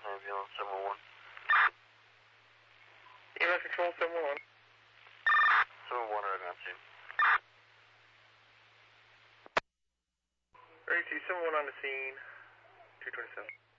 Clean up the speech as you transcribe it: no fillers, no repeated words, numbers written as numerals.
ambulance 711. EMS control 711. 711 right now, team. 32, 711 on the scene, 227.